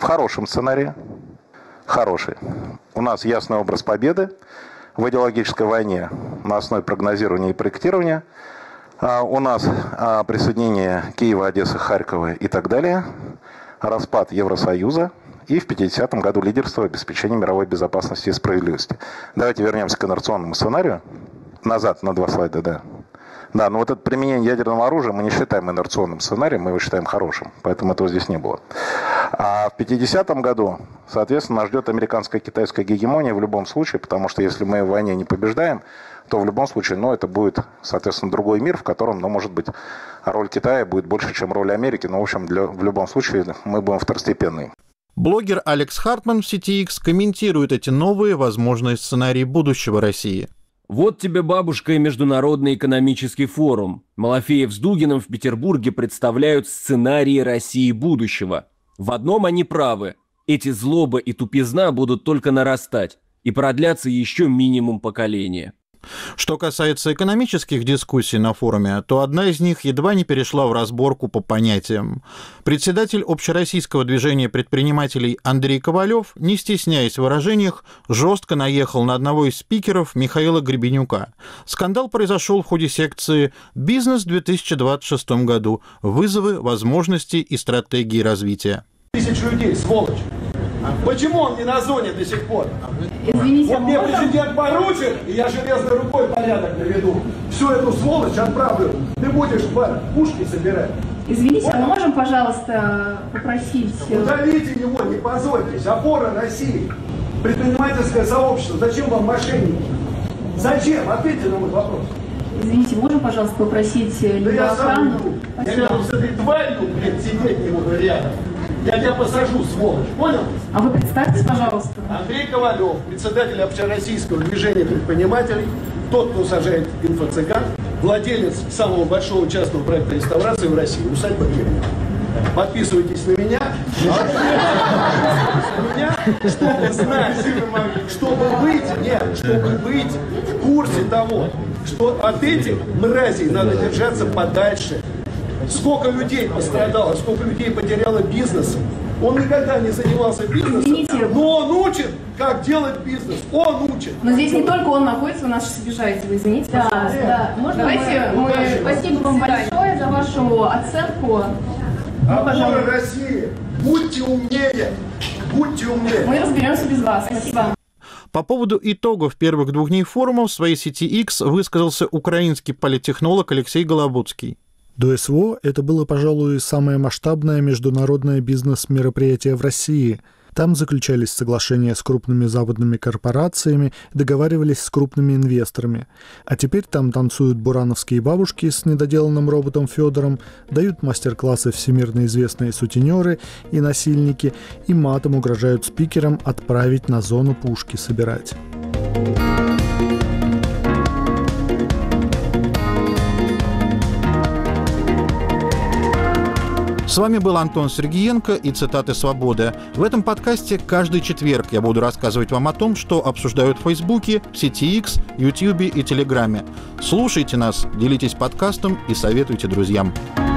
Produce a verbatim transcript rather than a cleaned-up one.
в хорошем сценарии. Хороший. У нас ясный образ победы в идеологической войне на основе прогнозирования и проектирования. У нас присоединение Киева, Одессы, Харькова и так далее. Распад Евросоюза. И в пятидесятом году лидерство в обеспечении мировой безопасности и справедливости. Давайте вернемся к инерционному сценарию. Назад, на два слайда, да. Да, но вот это применение ядерного оружия мы не считаем инерционным сценарием, мы его считаем хорошим. Поэтому этого здесь не было. А в пятидесятом году, соответственно, нас ждет американская и китайская гегемония в любом случае, потому что если мы в войне не побеждаем, то в любом случае, ну, это будет, соответственно, другой мир, в котором, ну, может быть, роль Китая будет больше, чем роль Америки. Но, в общем, для, в любом случае мы будем второстепенны. Блогер Алекс Хартман в сети X комментирует эти новые возможные сценарии будущего России. Вот тебе, бабушка, и Международный экономический форум. Малафеев с Дугиным в Петербурге представляют сценарии России будущего. В одном они правы. Эти злоба и тупизна будут только нарастать и продлятся еще минимум поколения. Что касается экономических дискуссий на форуме, то одна из них едва не перешла в разборку по понятиям. Председатель общероссийского движения предпринимателей Андрей Ковалев, не стесняясь в выражениях, жестко наехал на одного из спикеров Михаила Гребенюка. Скандал произошел в ходе секции «Бизнес в две тысячи двадцать шестом году. Вызовы, возможности и стратегии развития». Тысячу людей, сволочь. Почему он не на зоне до сих пор? Извините, вот мне можно? президент поручит, и я железной рукой порядок наведу. Всю эту сволочь отправлю. Ты будешь пушки собирать. Извините, вот. А мы можем, пожалуйста, попросить... Удалите его, не позорьтесь. Опора России. Предпринимательское сообщество. Зачем вам мошенники? Зачем? Ответьте на мой вопрос. Извините, можем, пожалуйста, попросить да я охрану? Сам я рядом с этой тварью, блядь, сидеть не буду рядом. Я тебя посажу, сволочь, понял? А вы представьтесь, пожалуйста. Андрей Ковалев, председатель общероссийского движения предпринимателей, тот, кто сажает инфо-цыган, владелец самого большого частного проекта реставрации в России, усадьба Германа. Подписывайтесь на меня, чтобы знать, чтобы быть, нет, чтобы быть в курсе того, что от этих мразей надо держаться подальше. Сколько людей пострадало, сколько людей потеряло бизнес. Он никогда не занимался бизнесом, Извините. но он учит, как делать бизнес. Он учит. Но здесь не только он находится, вы нас обижаете, вы извините. Да, да. Можно Давайте мы... мы... Спасибо вам большое за вашу оценку. Опора России, будьте умнее, будьте умнее. Мы разберемся без вас. Спасибо. По поводу итогов первых двух дней форума в своей сети X высказался украинский политтехнолог Алексей Голобудский. До СВО это было, пожалуй, самое масштабное международное бизнес-мероприятие в России. Там заключались соглашения с крупными западными корпорациями, договаривались с крупными инвесторами. А теперь там танцуют бурановские бабушки с недоделанным роботом Федором, дают мастер-классы всемирно известные сутенеры и насильники, и матом угрожают спикерам отправить на зону пушки собирать. С вами был Антон Сергиенко и «Цитаты свободы». В этом подкасте каждый четверг я буду рассказывать вам о том, что обсуждают в Фейсбуке, в сети X, Ютьюбе и Телеграме. Слушайте нас, делитесь подкастом и советуйте друзьям.